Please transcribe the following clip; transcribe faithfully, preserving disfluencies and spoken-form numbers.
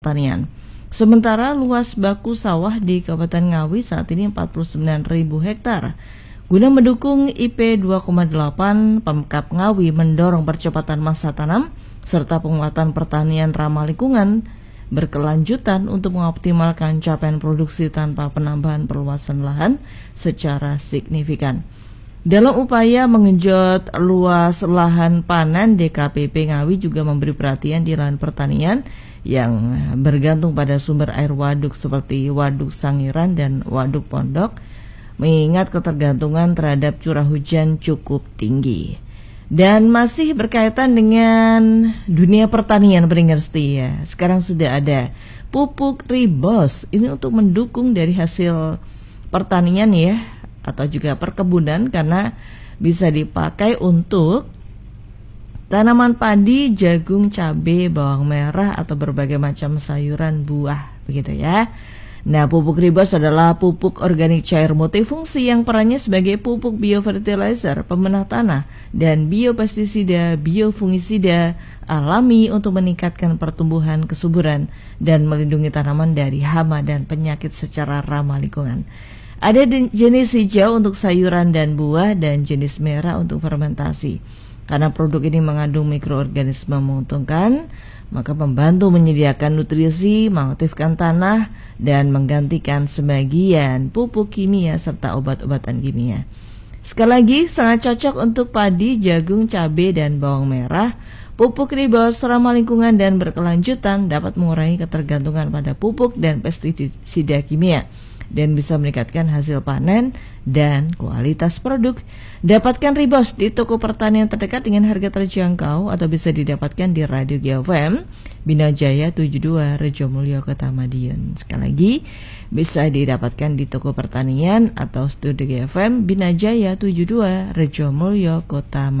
pertanian. Sementara luas baku sawah di Kabupaten Ngawi saat ini empat puluh sembilan ribu hektar. Guna mendukung I P dua koma delapan, Pemkab Ngawi mendorong percepatan masa tanam serta penguatan pertanian ramah lingkungan berkelanjutan untuk mengoptimalkan capaian produksi tanpa penambahan perluasan lahan secara signifikan. Dalam upaya mengenjot luas lahan panen, D K P P Ngawi juga memberi perhatian di lahan pertanian yang bergantung pada sumber air waduk seperti Waduk Sangiran dan Waduk Pondok, mengingat ketergantungan terhadap curah hujan cukup tinggi. Dan masih berkaitan dengan dunia pertanian pendengar setia, sekarang sudah ada pupuk Ribos. Ini untuk mendukung dari hasil pertanian ya, atau juga perkebunan, karena bisa dipakai untuk tanaman padi, jagung, cabai, bawang merah, atau berbagai macam sayuran buah, begitu ya. Nah, pupuk Ribos adalah pupuk organik cair multifungsi yang perannya sebagai pupuk biofertilizer, pemenah tanah, dan biopestisida, biofungisida alami untuk meningkatkan pertumbuhan kesuburan dan melindungi tanaman dari hama dan penyakit secara ramah lingkungan. Ada jenis hijau untuk sayuran dan buah dan jenis merah untuk fermentasi. Karena produk ini mengandung mikroorganisme menguntungkan, maka membantu menyediakan nutrisi, mengaktifkan tanah, dan menggantikan sebagian pupuk kimia serta obat-obatan kimia. Sekali lagi, sangat cocok untuk padi, jagung, cabai, dan bawang merah. Pupuk Ribos ramah lingkungan dan berkelanjutan dapat mengurangi ketergantungan pada pupuk dan pestisida kimia, dan bisa meningkatkan hasil panen dan kualitas produk. Dapatkan Ribos di toko pertanian terdekat dengan harga terjangkau atau bisa didapatkan di Radio G F M Bina Jaya tujuh puluh dua Rejomulyo Kota Madiun. Sekali lagi, bisa didapatkan di toko pertanian atau studio G F M Bina Jaya tujuh puluh dua Rejomulyo Kota Madiun.